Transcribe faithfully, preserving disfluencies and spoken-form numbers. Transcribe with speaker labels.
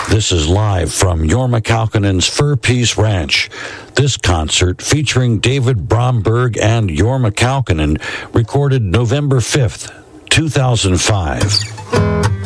Speaker 1: This is live from Jorma Kaukonen's Fur Peace Ranch. This concert, featuring David Bromberg and Jorma Kaukonen, recorded November fifth, two thousand five.